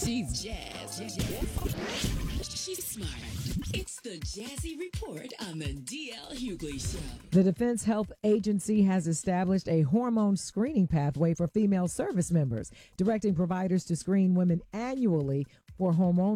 She's Jazz. She's smart. It's the Jazzy Report on the DL Hughley Show. The Defense Health Agency has established a hormone screening pathway for female service members, directing providers to screen women annually for hormone